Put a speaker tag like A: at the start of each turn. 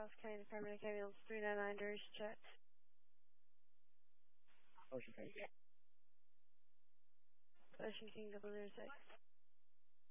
A: Dallas County Department of Ambulance 399 duration check.
B: Ocean King.
A: Ocean King 006.